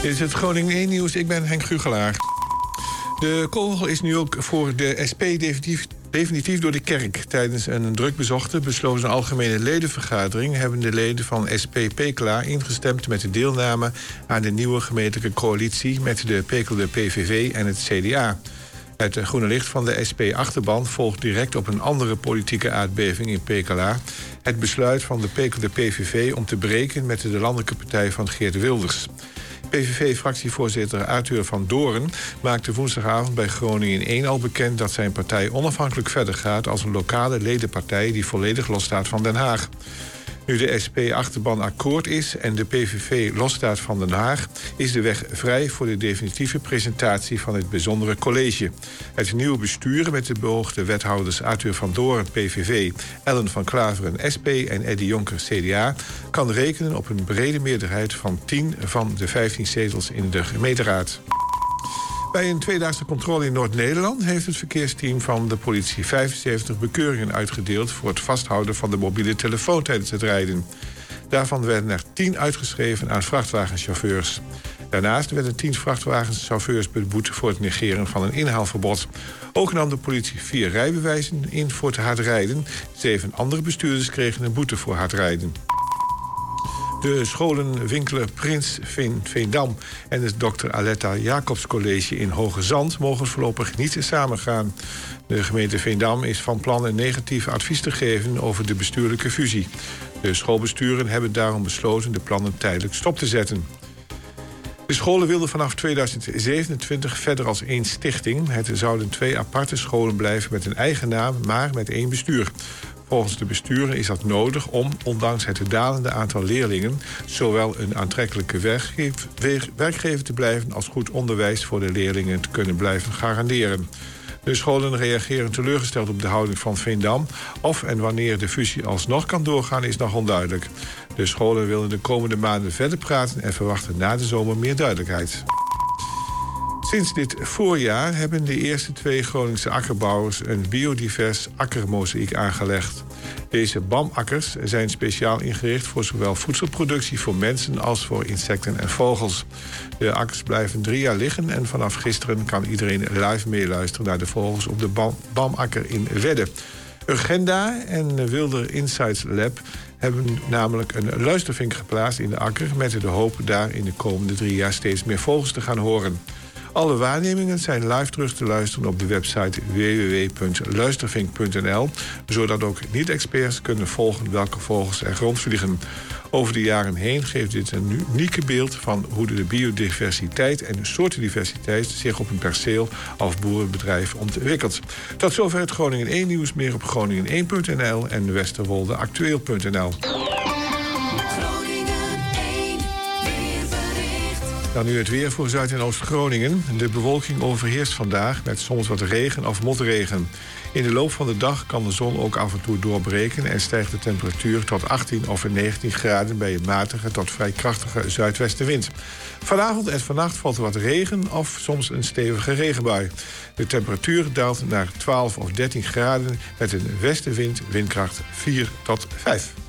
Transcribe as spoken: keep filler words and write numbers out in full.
Dit is het Groningen één Nieuws. Ik ben Henk Gugelaar. De kogel is nu ook voor de S P definitief, definitief door de kerk. Tijdens een druk bezochte besloten algemene ledenvergadering hebben de leden van S P Pekela ingestemd met de deelname aan de nieuwe gemeentelijke coalitie met de Pekelde P V V en het C D A. Het groene licht van de S P-achterban volgt direct op een andere politieke aardbeving in Pekela. Het besluit van de Pekelde P V V om te breken met de landelijke partij van Geert Wilders. P V V-fractievoorzitter Arthur van Doorn maakte woensdagavond bij Groningen één al bekend dat zijn partij onafhankelijk verder gaat als een lokale ledenpartij die volledig losstaat van Den Haag. Nu de S P-achterban akkoord is en de P V V losstaat van Den Haag, is de weg vrij voor de definitieve presentatie van het bijzondere college. Het nieuwe bestuur met de beoogde wethouders Arthur van Doorn, P V V, Ellen van Klaveren, S P en Eddy Jonker, C D A, kan rekenen op een brede meerderheid van tien van de vijftien zetels in de gemeenteraad. Bij een tweedaagse controle in Noord-Nederland heeft het verkeersteam van de politie vijfenzeventig bekeuringen uitgedeeld voor het vasthouden van de mobiele telefoon tijdens het rijden. Daarvan werden er tien uitgeschreven aan vrachtwagenchauffeurs. Daarnaast werden tien vrachtwagenchauffeurs beboet voor het negeren van een inhaalverbod. Ook nam de politie vier rijbewijzen in voor te hard rijden. Zeven andere bestuurders kregen een boete voor hard rijden. De scholen Winkler Prins Veendam en het dokter Aletta Jacobs College in Hoge Zand mogen voorlopig niet samengaan. De gemeente Veendam is van plan een negatief advies te geven over de bestuurlijke fusie. De schoolbesturen hebben daarom besloten de plannen tijdelijk stop te zetten. De scholen wilden vanaf tweeduizend zevenentwintig verder als één stichting. Het zouden twee aparte scholen blijven met een eigen naam, maar met één bestuur. Volgens de besturen is dat nodig om, ondanks het dalende aantal leerlingen, zowel een aantrekkelijke werkgever te blijven als goed onderwijs voor de leerlingen te kunnen blijven garanderen. De scholen reageren teleurgesteld op de houding van Veendam. Of en wanneer de fusie alsnog kan doorgaan is nog onduidelijk. De scholen willen de komende maanden verder praten en verwachten na de zomer meer duidelijkheid. Sinds dit voorjaar hebben de eerste twee Groningse akkerbouwers een biodivers akkermozaïek aangelegd. Deze B A M-akkers zijn speciaal ingericht voor zowel voedselproductie voor mensen als voor insecten en vogels. De akkers blijven drie jaar liggen en vanaf gisteren kan iedereen live meeluisteren naar de vogels op de B A M-akker in Wedde. Urgenda en Wilder Insights Lab hebben namelijk een luistervink geplaatst in de akker met de hoop daar in de komende drie jaar steeds meer vogels te gaan horen. Alle waarnemingen zijn live terug te luisteren op de website w w w punt luistervink punt n l... zodat ook niet-experts kunnen volgen welke vogels er rondvliegen. Over de jaren heen geeft dit een unieke beeld van hoe de biodiversiteit en de soortendiversiteit zich op een perceel of boerenbedrijf ontwikkelt. Tot zover het Groningen één Nieuws, meer op groningen één punt n l en westerwolde actueel punt n l. Dan nu het weer voor Zuid- en Oost-Groningen. De bewolking overheerst vandaag met soms wat regen of motregen. In de loop van de dag kan de zon ook af en toe doorbreken en stijgt de temperatuur tot achttien of negentien graden bij een matige tot vrij krachtige zuidwestenwind. Vanavond en vannacht valt er wat regen of soms een stevige regenbui. De temperatuur daalt naar twaalf of dertien graden met een westenwind, windkracht vier tot vijf.